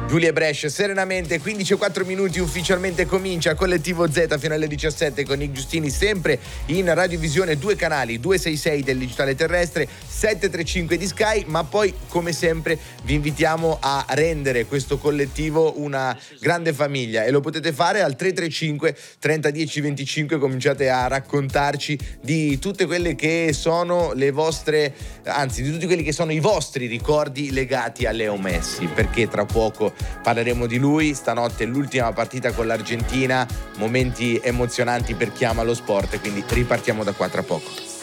Giulia Brescia, serenamente, 15:04 minuti, ufficialmente comincia Collettivo Z fino alle 17 con Nick Giustini, sempre in radiovisione, 2 canali, 266 del digitale terrestre, 735 di Sky, ma poi come sempre vi invitiamo a rendere questo collettivo una grande famiglia e lo potete fare al 335 30 10 25, cominciate a raccontarci di tutte quelle che sono le vostre, anzi di tutti quelli che sono i vostri ricordi legati a Leo Messi, perché tra poco parleremo di lui. Stanotte l'ultima partita con l'Argentina, momenti emozionanti per chi ama lo sport, quindi ripartiamo da qua tra poco.